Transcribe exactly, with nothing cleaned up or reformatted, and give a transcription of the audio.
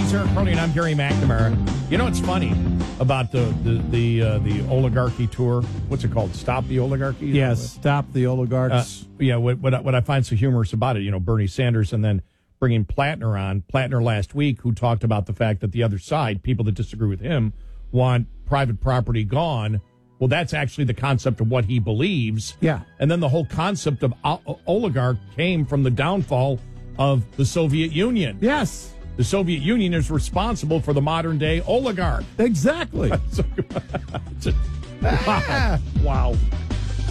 It's Eric Crowley, and I'm Gary McNamara. You know what's funny about the the the, uh, the oligarchy tour? What's it called? Stop the Oligarchy? Yes, Stop the Oligarchs. Uh, yeah, what, what, what I find so humorous about it, you know, Bernie Sanders and then bringing Plattner on. Plattner last week, who talked about the fact that the other side, people that disagree with him, want private property gone. Well, that's actually the concept of what he believes. Yeah. And then the whole concept of o- oligarch came from the downfall of the Soviet Union. Yes. The Soviet Union is responsible for the modern day oligarch. Exactly. wow. wow.